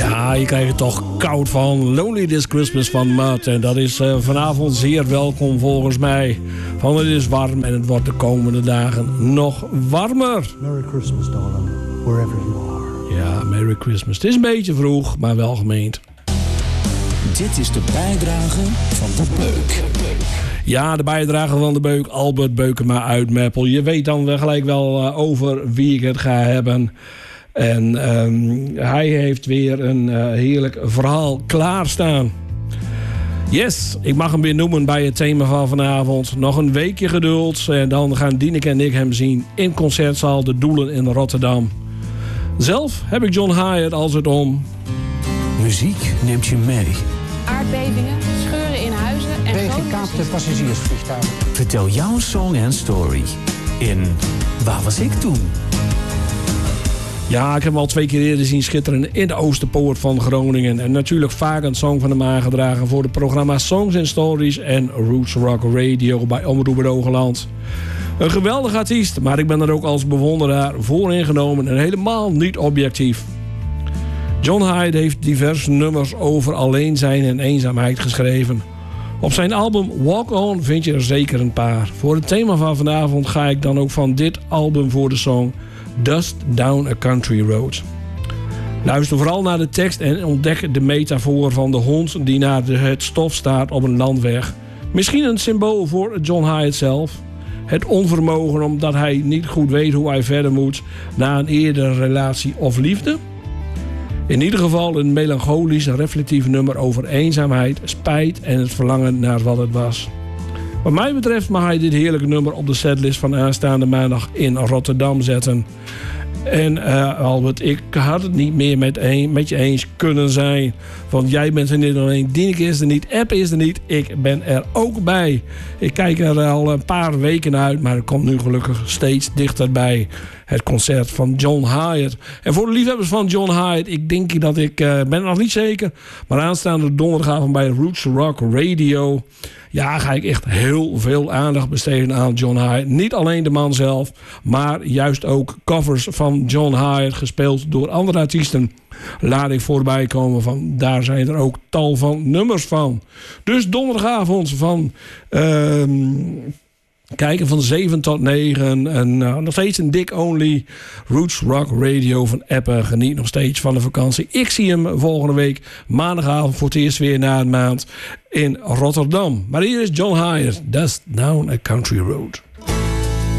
Ja, je krijgt het toch koud van. Lonely This Christmas van Mud. En dat is vanavond zeer welkom volgens mij. Van het is warm en het wordt de komende dagen nog warmer. Merry Christmas, darling, wherever you are. Ja, Merry Christmas. Het is een beetje vroeg, maar wel gemeend. Dit is de bijdrage van de Beuk. Ja, de bijdrage van de Beuk, Albert Beukema uit Meppel. Je weet dan gelijk wel over wie ik het ga hebben. En hij heeft weer een heerlijk verhaal klaarstaan. Yes, ik mag hem weer noemen bij het thema van vanavond. Nog een weekje geduld en dan gaan Dieneke en ik hem zien in Concertzaal De Doelen in Rotterdam. Zelf heb ik John Hyatt als het om. Muziek neemt je mee. Aardbevingen, scheuren in huizen en Gekaapte passagiersvliegtuigen. Vertel jouw song en story in Waar was ik toen? Ja, ik heb hem al 2 keer eerder zien schitteren in de Oosterpoort van Groningen. En natuurlijk vaak een song van hem aangedragen voor de programma's Songs and Stories en Roots Rock Radio bij Omroep Hogeland. Een geweldig artiest, maar ik ben er ook als bewonderaar voor ingenomen en helemaal niet objectief. John Hyatt heeft diverse nummers over alleen zijn en eenzaamheid geschreven. Op zijn album Walk On vind je er zeker een paar. Voor het thema van vanavond ga ik dan ook van dit album voor de song Dust Down a Country Road. Luister vooral naar de tekst en ontdek de metafoor van de hond die naar het stof staat op een landweg. Misschien een symbool voor John Hyatt zelf. Het onvermogen omdat hij niet goed weet hoe hij verder moet na een eerdere relatie of liefde. In ieder geval een melancholisch en reflectief nummer over eenzaamheid, spijt en het verlangen naar wat het was. Wat mij betreft mag hij dit heerlijke nummer op de setlist van aanstaande maandag in Rotterdam zetten. En Albert, ik had het niet meer met je eens kunnen zijn. Want jij bent er niet alleen, Dieneke is er niet, App is er niet. Ik ben er ook bij. Ik kijk er al een paar weken uit, maar het komt nu gelukkig steeds dichterbij. Het concert van John Hyatt. En voor de liefhebbers van John Hyatt, ik denk dat ik ben nog niet zeker. Maar aanstaande donderdagavond bij Roots Rock Radio, ja, ga ik echt heel veel aandacht besteden aan John Hyatt. Niet alleen de man zelf, maar juist ook covers van John Hyatt, gespeeld door andere artiesten, laat ik voorbij komen. Van, daar zijn er ook tal van nummers van. Dus donderdagavond van kijken van 7 tot 9. En nog steeds een dik only Roots Rock Radio van Appen. Geniet nog steeds van de vakantie. Ik zie hem volgende week maandagavond voor het eerst weer na een maand in Rotterdam. Maar hier is John Hyatt, Dust Down a Country Road.